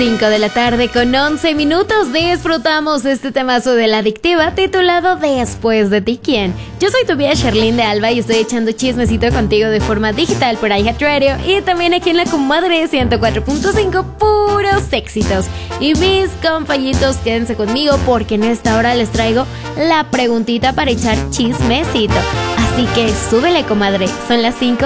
5 de la tarde con 11 minutos disfrutamos este temazo de La Adictiva titulado Después de ti, ¿quién? Yo soy tu vieja Sherlyn de Alba y estoy echando chismecito contigo de forma digital por iHeartRadio y también aquí en la Comadre 104.5, puros éxitos. Y mis compañitos, quédense conmigo porque en esta hora les traigo la preguntita para echar chismecito. Así que súbele, comadre, son las 5